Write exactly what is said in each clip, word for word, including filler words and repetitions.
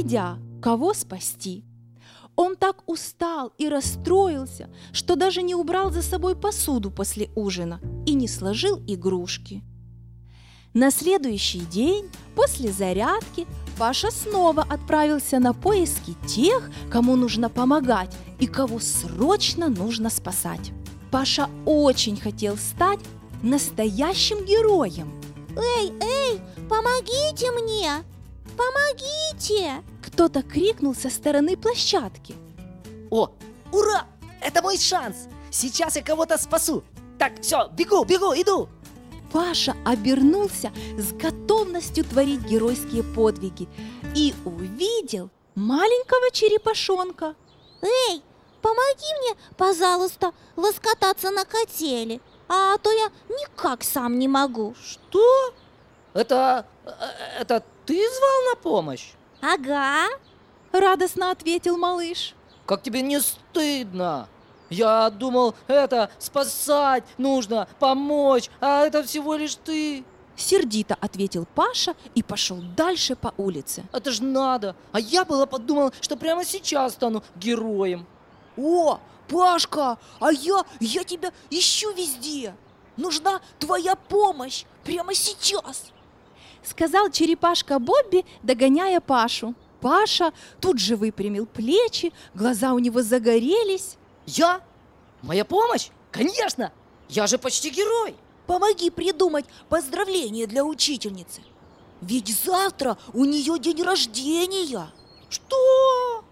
найдя, кого спасти. Он так устал и расстроился, что даже не убрал за собой посуду после ужина и не сложил игрушки. На следующий день, после зарядки, Паша снова отправился на поиски тех, кому нужно помогать и кого срочно нужно спасать. Паша очень хотел стать настоящим героем. Эй, эй, помогите мне! Помогите! Кто-то крикнул со стороны площадки. О, ура! Это мой шанс! Сейчас я кого-то спасу! Так, все, бегу, бегу, иду! Паша обернулся с готовностью творить геройские подвиги и увидел маленького черепашонка. Эй, помоги мне, пожалуйста, воскататься на качели, а то я никак сам не могу. Что? Это... это ты звал на помощь? Ага. Радостно ответил малыш. Как тебе не стыдно? Я думал, это спасать нужно, помочь, а это всего лишь ты. Сердито ответил Паша и пошел дальше по улице. Это ж надо. А я было подумал, что прямо сейчас стану героем. О, Пашка, а я, я тебя ищу везде. Нужна твоя помощь прямо сейчас. Сказал черепашка Бобби, догоняя Пашу. Паша тут же выпрямил плечи, глаза у него загорелись. Я? Моя помощь? Конечно! Я же почти герой! Помоги придумать поздравление для учительницы. Ведь завтра у нее день рождения. Что?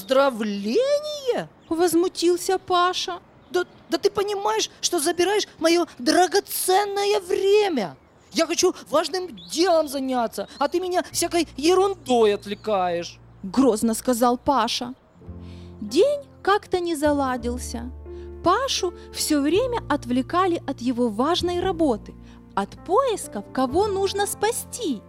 Поздравление? Возмутился Паша. Да, да ты понимаешь, что забираешь мое драгоценное время? Я хочу важным делом заняться, а ты меня всякой ерундой отвлекаешь. Грозно сказал Паша. День как-то не заладился. Пашу все время отвлекали от его важной работы, от поисков, кого нужно спасти.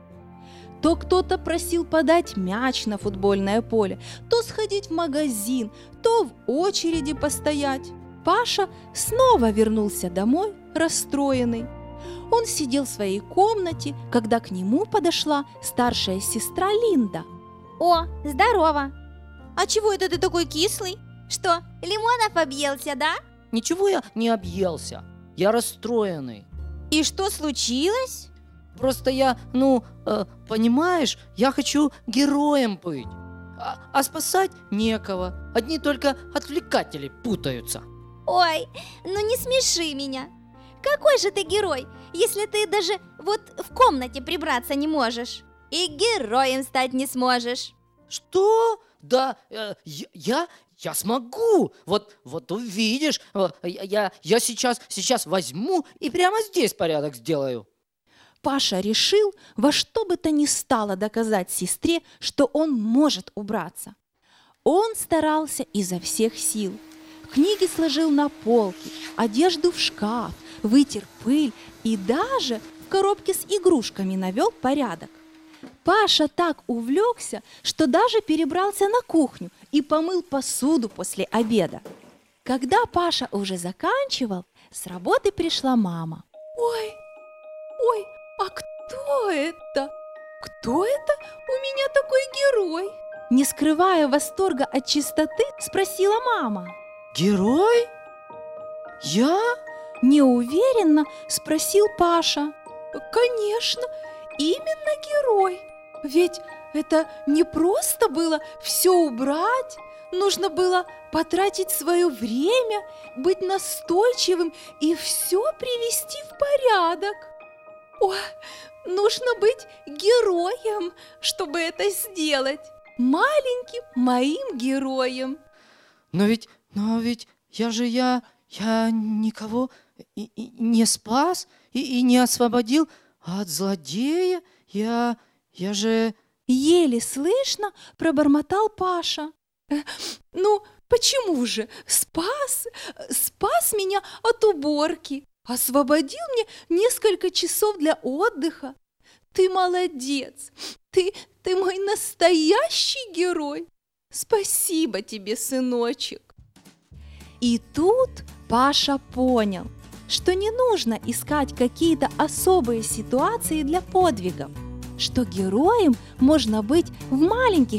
То кто-то просил подать мяч на футбольное поле, то сходить в магазин, то в очереди постоять. Паша снова вернулся домой, расстроенный. Он сидел в своей комнате, когда к нему подошла старшая сестра Линда. О, здорово! А чего это ты такой кислый? Что, лимонов объелся, да? Ничего я не объелся. Я расстроенный. И что случилось? Просто я, ну, э, понимаешь, я хочу героем быть. А, а спасать некого. Одни только отвлекатели путаются. Ой, ну не смеши меня. Какой же ты герой, если ты даже вот в комнате прибраться не можешь? И героем стать не сможешь. Что? Да, э, я, я смогу. Вот, вот увидишь. Э, Я, я сейчас, сейчас возьму и прямо здесь порядок сделаю. Паша решил во что бы то ни стало доказать сестре, что он может убраться. Он старался изо всех сил. Книги сложил на полке, одежду в шкаф, вытер пыль и даже в коробке с игрушками навел порядок. Паша так увлекся, что даже перебрался на кухню и помыл посуду после обеда. Когда Паша уже заканчивал, с работы пришла мама. Ой, ой, а кто это? Кто это у меня такой герой? Не скрывая восторга от чистоты, спросила мама. Герой? Я? Неуверенно спросил Паша. Конечно, именно герой. Ведь это не просто было все убрать, нужно было потратить свое время, быть настойчивым и все привести в порядок. О, нужно быть героем, чтобы это сделать. Маленьким моим героем. Но ведь, но ведь я же я, я никого и, и не спас и, и не освободил от злодея. Я, я же... Еле слышно пробормотал Паша. Ну, почему же? Спас, спас меня от уборки, освободил мне несколько часов для отдыха. Ты молодец, ты, ты мой настоящий герой. Спасибо тебе, сыночек. И тут Паша понял, что не нужно искать какие-то особые ситуации для подвигов, что героем можно быть в маленьких